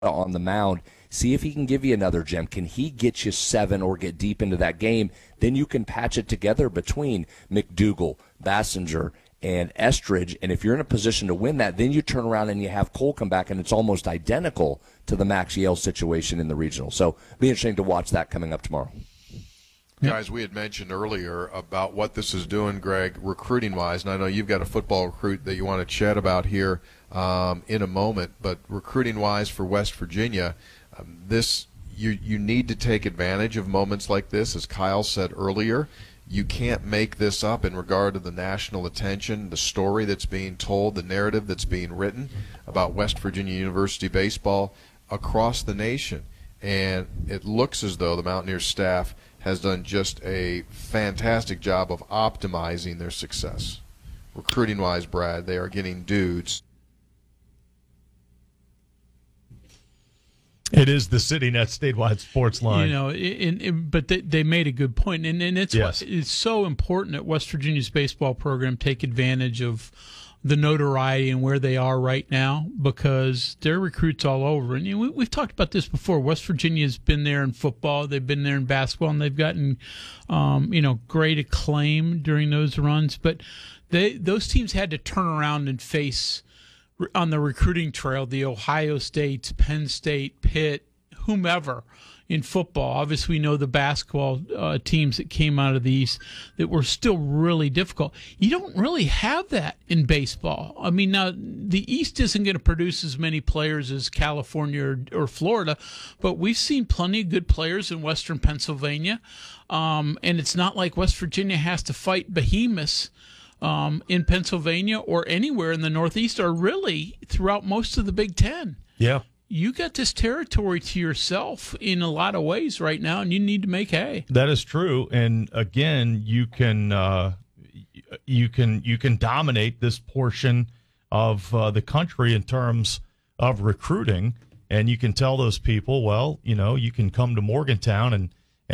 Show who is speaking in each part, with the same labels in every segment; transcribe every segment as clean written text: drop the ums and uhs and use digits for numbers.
Speaker 1: on the mound. See if he can give you another gem. Can he get you 7 or get deep into that game? Then you can patch it together between McDougal, Bassinger, and Estridge. And if you're in a position to win that, then you turn around and you have Cole come back, and it's almost identical to the Max Yale situation in the regional. So be interesting to watch that coming up tomorrow.
Speaker 2: Guys, we had mentioned earlier about what this is doing, Greg, recruiting-wise, and I know you've got a football recruit that you want to chat about here in a moment, but recruiting-wise for West Virginia, you need to take advantage of moments like this. As Kyle said earlier, you can't make this up in regard to the national attention, the story that's being told, the narrative that's being written about West Virginia University baseball across the nation. And it looks as though the Mountaineers staff has done just a fantastic job of optimizing their success. Recruiting-wise, Brad, they are getting dudes.
Speaker 3: It is the CityNet statewide sports line.
Speaker 4: You know, but they made a good point, and it's it's so important that West Virginia's baseball program take advantage of the notoriety and where they are right now, because there are recruits all over. And we've talked about this before. West Virginia's been there in football, they've been there in basketball, and they've gotten great acclaim during those runs. But those teams had to turn around and face on the recruiting trail the Ohio States, Penn State, Pitt, whomever in football. Obviously, we know the basketball teams that came out of the East that were still really difficult. You don't really have that in baseball. I mean, now the East isn't going to produce as many players as California or Florida, but we've seen plenty of good players in Western Pennsylvania, and it's not like West Virginia has to fight behemoths in Pennsylvania or anywhere in the Northeast, or really throughout most of the Big Ten.
Speaker 3: Yeah.
Speaker 4: You got this territory to yourself in a lot of ways right now, and you need to make hay.
Speaker 3: That is true. And again, you can dominate this portion of the country in terms of recruiting, and you can tell those people, well, you can come to Morgantown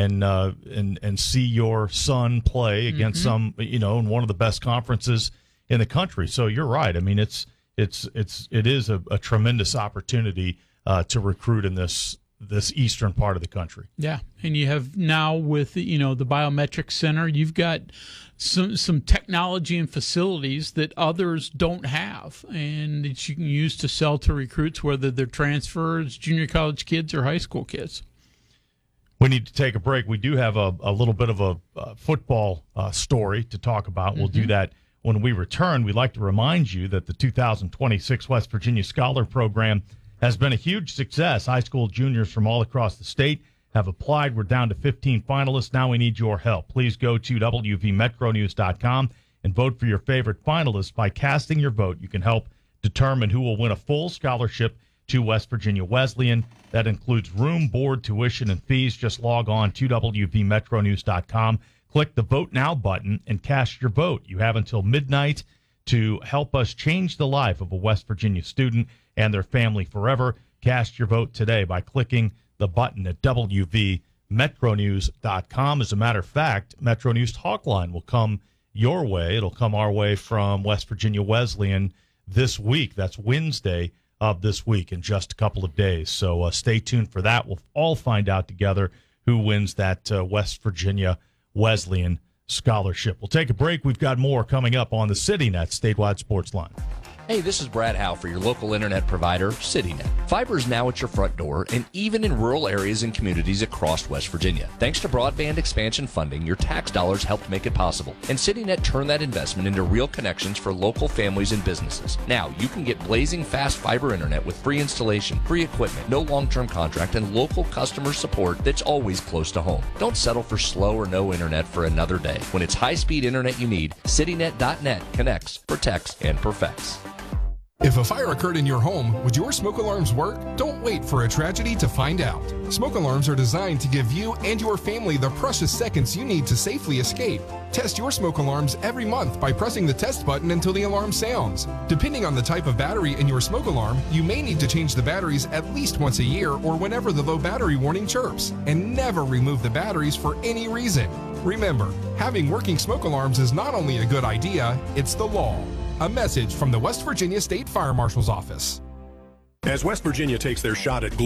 Speaker 3: and see your son play against some, in one of the best conferences in the country. So you're right. I mean, it is a tremendous opportunity to recruit in this eastern part of the country.
Speaker 4: Yeah, and you have now with the biometric center, you've got some technology and facilities that others don't have, and that you can use to sell to recruits, whether they're transfers, junior college kids, or high school kids.
Speaker 3: We need to take a break. We do have a little bit of a football story to talk about. We'll do that when we return. We'd like to remind you that the 2026 West Virginia Scholar Program has been a huge success. High school juniors from all across the state have applied. We're down to 15 finalists. Now we need your help. Please go to wvmetronews.com and vote for your favorite finalists. By casting your vote, you can help determine who will win a full scholarship to West Virginia Wesleyan. That includes room, board, tuition, and fees. Just log on to wvmetronews.com. Click the Vote Now button and cast your vote. You have until midnight to help us change the life of a West Virginia student and their family forever. Cast your vote today by clicking the button at wvmetronews.com. As a matter of fact, Metro News Talk Line will come your way. It'll come our way from West Virginia Wesleyan this week. That's Wednesday of this week in just a couple of days. So stay tuned for that. We'll all find out together who wins that West Virginia Wesleyan scholarship. We'll take a break. We've got more coming up on the CityNet statewide sports line.
Speaker 1: Hey, this is Brad Howe for your local internet provider, CityNet. Fiber is now at your front door, and even in rural areas and communities across West Virginia. Thanks to broadband expansion funding, your tax dollars helped make it possible. And CityNet turned that investment into real connections for local families and businesses. Now, you can get blazing fast fiber internet with free installation, free equipment, no long-term contract, and local customer support that's always close to home. Don't settle for slow or no internet for another day. When it's high-speed internet you need, CityNet.net connects, protects, and perfects.
Speaker 5: If a fire occurred in your home, would your smoke alarms work? Don't wait for a tragedy to find out. Smoke alarms are designed to give you and your family the precious seconds you need to safely escape. Test your smoke alarms every month by pressing the test button until the alarm sounds. Depending on the type of battery in your smoke alarm, you may need to change the batteries at least once a year or whenever the low battery warning chirps. And never remove the batteries for any reason. Remember, having working smoke alarms is not only a good idea, it's the law. A message from the West Virginia State Fire Marshal's Office.
Speaker 6: As West Virginia takes their shot at